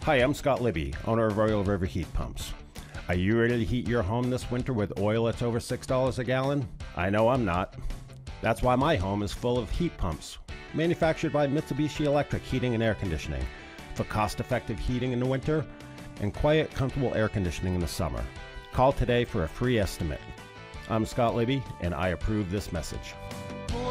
Hi, I'm Scott Libby, owner of Royal River Heat Pumps. Are you ready to heat your home this winter with oil that's over $6 a gallon? I know I'm not. That's why my home is full of heat pumps, manufactured by Mitsubishi Electric Heating and Air Conditioning, for cost-effective heating in the winter and quiet, comfortable air conditioning in the summer. Call today for a free estimate. I'm Scott Libby, and I approve this message.